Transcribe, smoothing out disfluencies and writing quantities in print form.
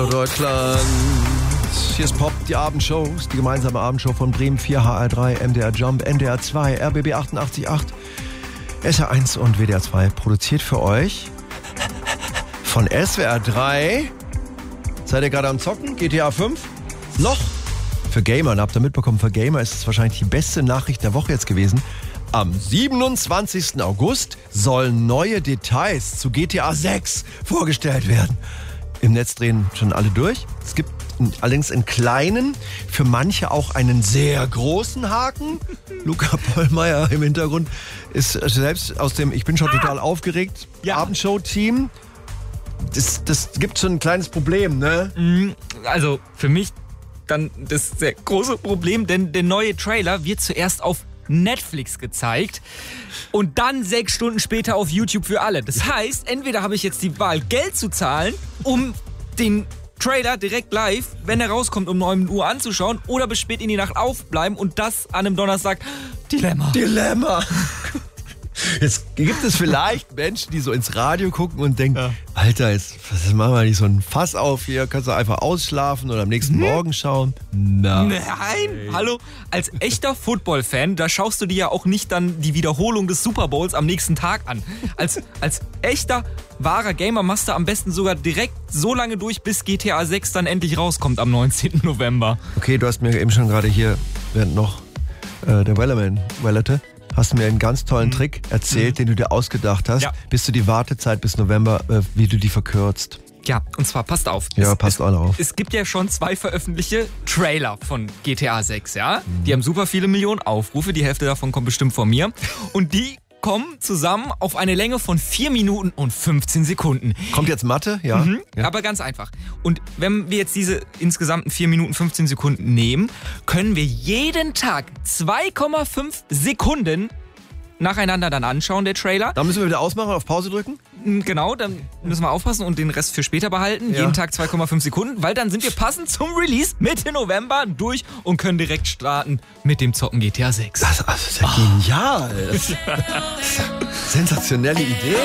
Deutschland. Hier ist Pop, die Abendshow, die gemeinsame Abendshow von Bremen 4, HR3, MDR Jump, NDR 2, RBB 88.8, SR1 und WDR 2. Produziert für euch von SWR 3. Seid ihr gerade am Zocken? GTA 5? Noch? Für Gamer, habt ihr mitbekommen, für Gamer ist es wahrscheinlich die beste Nachricht der Woche jetzt gewesen. Am 27. August sollen neue Details zu GTA 6 vorgestellt werden. Im Netz drehen schon alle durch. Es gibt allerdings in kleinen, für manche auch einen sehr großen Haken. Luca Pollmeier im Hintergrund ist selbst aus dem Ich bin schon total aufgeregt Abendshow-Team. Das gibt schon ein kleines Problem, ne? Also für mich dann das sehr große Problem, denn der neue Trailer wird zuerst auf Netflix gezeigt und dann 6 Stunden später auf YouTube für alle. Das heißt, entweder habe ich jetzt die Wahl, Geld zu zahlen, um den Trailer direkt live, wenn er rauskommt, um 9 Uhr anzuschauen, oder bis spät in die Nacht aufbleiben und das an einem Donnerstag. Dilemma. Jetzt gibt es vielleicht Menschen, die so ins Radio gucken und denken, Alter, jetzt machen wir nicht so ein Fass auf hier, kannst du einfach ausschlafen oder am nächsten Morgen schauen? Nein, hallo, als echter Football-Fan, da schaust du dir ja auch nicht dann die Wiederholung des Super Bowls am nächsten Tag an. Als echter, wahrer Gamer machst du am besten sogar direkt so lange durch, bis GTA 6 dann endlich rauskommt am 19. November. Okay, du hast mir eben schon gerade hier, während noch der Wellerman wellerte, hast du mir einen ganz tollen Trick erzählt, den du dir ausgedacht hast, bis du die Wartezeit bis November, wie du die verkürzt. Ja, und zwar, passt auf. Passt auch auf. Es gibt ja schon 2 veröffentlichte Trailer von GTA 6, ja? Die haben super viele Millionen Aufrufe, die Hälfte davon kommt bestimmt von mir. Und die kommen zusammen auf eine Länge von 4 Minuten und 15 Sekunden. Kommt jetzt Mathe? Ja. Aber ganz einfach. Und wenn wir jetzt diese insgesamten 4 Minuten 15 Sekunden nehmen, können wir jeden Tag 2,5 Sekunden nacheinander dann anschauen, der Trailer. Dann müssen wir wieder ausmachen, auf Pause drücken? Genau, dann müssen wir aufpassen und den Rest für später behalten. Jeden Tag 2,5 Sekunden, weil dann sind wir passend zum Release Mitte November durch und können direkt starten mit dem Zocken GTA 6. Das ist ja genial. Sensationelle Idee.